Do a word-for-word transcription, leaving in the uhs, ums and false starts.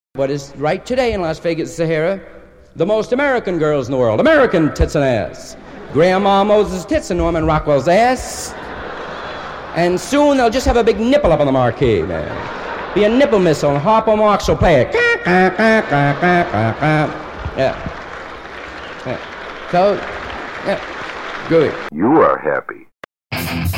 What is right today in Las Vegas, Sahara? The most American girls in the world. American tits and ass. Grandma Moses' tits and Norman Rockwell's ass. And soon they'll just have a big nipple up on the marquee, man. Be a nipple missile, and Harpo Marx will play it. Yeah. Yeah. So, yeah. Good. You are happy.